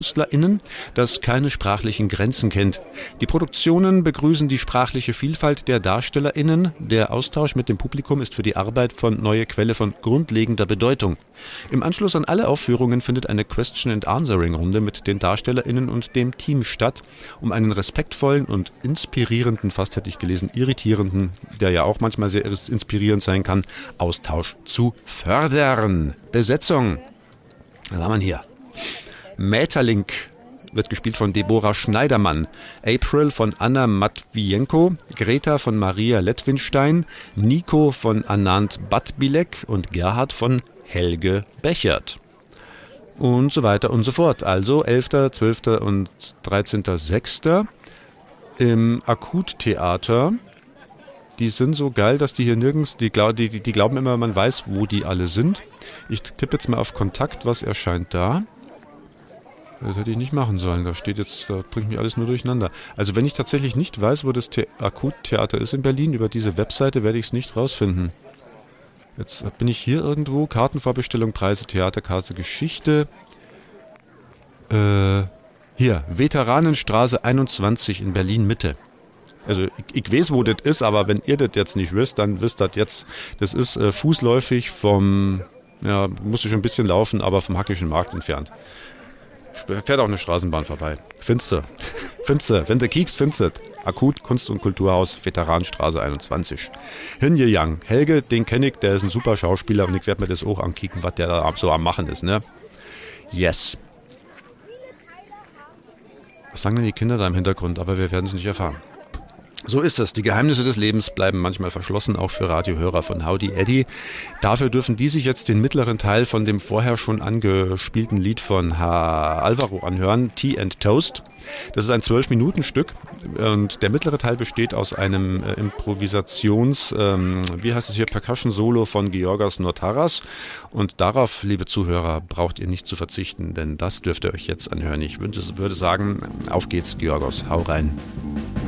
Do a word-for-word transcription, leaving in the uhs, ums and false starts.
KünstlerInnen, das keine sprachlichen Grenzen kennt. Die Produktionen begrüßen die sprachliche Vielfalt der DarstellerInnen. Der Austausch mit dem Publikum ist für die Arbeit von Neue Quelle von grundlegender Bedeutung. Im Anschluss an alle Aufführungen findet eine Question-and-Answering-Runde mit den DarstellerInnen und dem Team statt, um einen respektvollen und inspirierenden, fast hätte ich gelesen, irritierenden, der ja auch manchmal sehr inspirierend sein kann, Austausch zu fördern. Besetzung. Was haben wir hier? Mäterlink wird gespielt von Deborah Schneidermann, April von Anna Matwienko, Greta von Maria Lettwinstein, Nico von Anand Batbilek und Gerhard von Helge Bechert. Und so weiter und so fort. Also elfter, zwölfter und dreizehnter sechster im Akuttheater. Die sind so geil, dass die hier nirgends, die, die, die glauben immer, man weiß, wo die alle sind. Ich tippe jetzt mal auf Kontakt, was erscheint da. Das hätte ich nicht machen sollen, da steht jetzt, da bringt mich alles nur durcheinander. Also wenn ich tatsächlich nicht weiß, wo das The- Akuttheater ist in Berlin, über diese Webseite werde ich es nicht rausfinden. Jetzt bin ich hier irgendwo, Kartenvorbestellung, Preise, Theaterkarte, Geschichte. Äh, hier, Veteranenstraße einundzwanzig in Berlin-Mitte. Also ich, ich weiß, wo das ist, aber wenn ihr das jetzt nicht wisst, dann wisst das jetzt. Das ist äh, fußläufig vom, ja, musste schon ein bisschen laufen, aber vom Hackischen Markt entfernt. Fährt auch eine Straßenbahn vorbei. Findest du. Findest du. Wenn du kiekst, findest du. Akut, Kunst- und Kulturhaus, Veteranenstraße einundzwanzig. Hinje Yang. Helge, den kenne ich, der ist ein super Schauspieler und ich werde mir das auch ankicken, was der da so am Machen ist, ne? Yes. Was sagen denn die Kinder da im Hintergrund? Aber wir werden es nicht erfahren. So ist es. Die Geheimnisse des Lebens bleiben manchmal verschlossen, auch für Radiohörer von Howdy Eddie. Dafür dürfen die sich jetzt den mittleren Teil von dem vorher schon angespielten Lied von H. Alvaro anhören, Tea and Toast. Das ist ein zwölf-Minuten-Stück und der mittlere Teil besteht aus einem äh, Improvisations-, ähm, wie heißt es hier, Percussion-Solo von Georgas Notaras. Und darauf, liebe Zuhörer, braucht ihr nicht zu verzichten, denn das dürft ihr euch jetzt anhören. Ich würde sagen, auf geht's, Georgos, hau rein.